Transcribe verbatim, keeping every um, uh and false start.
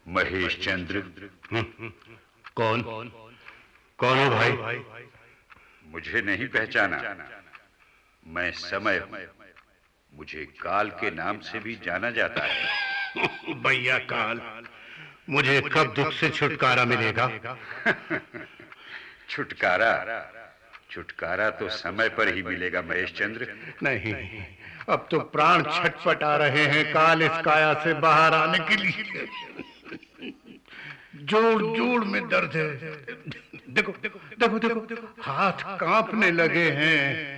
महेश चंद्र। कौन कौन हो भाई? मुझे नहीं पहचाना? मैं समय हूं। मुझे काल के नाम से भी जाना जाता है। भैया काल, मुझे कब दुख से छुटकारा मिलेगा? छुटकारा छुटकारा तो समय पर ही मिलेगा महेश चंद्र। नहीं, अब तो प्राण छटपटा रहे हैं काल इस काया से बाहर आने के लिए। जोड़ जोड़ में दर्द है। देखो देखो देखो, हाथ कांपने लगे हैं।